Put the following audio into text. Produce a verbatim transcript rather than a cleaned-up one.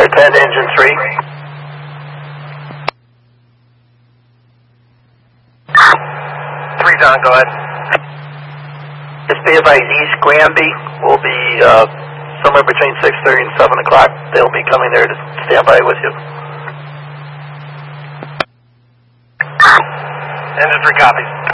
ten, engine three. Three, John, go ahead. Just be advised, East Granby will be uh, somewhere between six thirty and seven o'clock. They'll be coming there to stand by with you. Engine three copies.